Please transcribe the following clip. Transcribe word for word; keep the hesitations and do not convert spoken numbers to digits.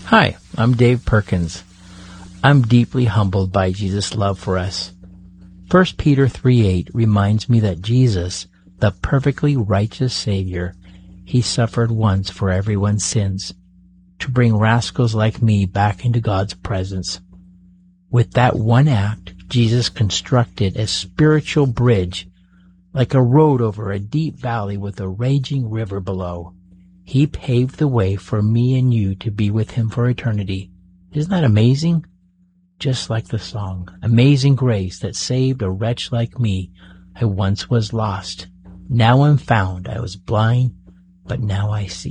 Hi, I'm Dave Perkins. I'm deeply humbled by Jesus' love for us. First Peter three eight reminds me that Jesus, the perfectly righteous Savior, he suffered once for everyone's sins, to bring rascals like me back into God's presence. With that one act, Jesus constructed a spiritual bridge, like a road over a deep valley with a raging river below. He paved the way for me and you to be with him for eternity. Isn't that amazing? Just like the song, Amazing Grace, that saved a wretch like me. I once was lost. Now I'm found. I was blind, but now I see.